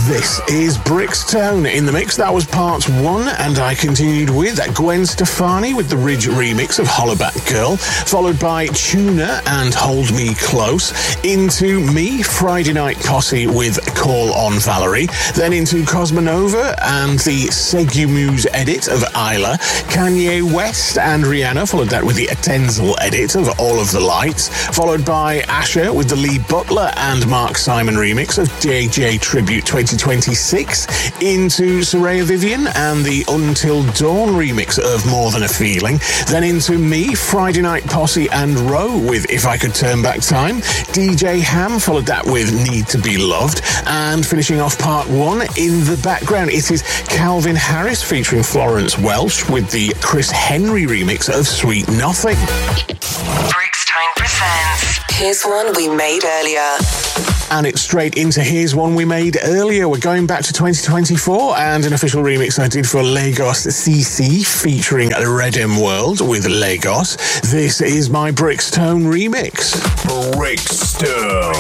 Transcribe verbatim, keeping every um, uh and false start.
This is Brixton in the mix. That was part one, and I continued with Gwen Stefani with the Ridge remix of Hollaback Girl, followed by Tuna and Hold Me Close, into Me, Friday Night Posse with Call on Valerie, then into Cosmonova and the Segumuse edit of Isla, Kanye West and Rihanna followed that with the Denzel edit of All of the Lights, followed by Asher with the Lee Butler and Mark Simon remix of J J Tribute twenty twenty-six, into Soraya Vivian and the Until Dawn remix of More Than a Feeling, then into Me, Friday Night Posse and Roe with If I Could Turn Back Time, D J Ham followed that with Need to Be Loved, and finishing off part one, in the background it is Calvin Harris featuring Florence Welch with the Chris Henry remix of Sweet Nothing. Brixton presents Here's One We Made Earlier. And it's straight into Here's One We Made Earlier. We're going back to twenty twenty-four and an official remix I did for Lagos C C featuring Redem World with Lagos. This is my Brixton remix. Brixton.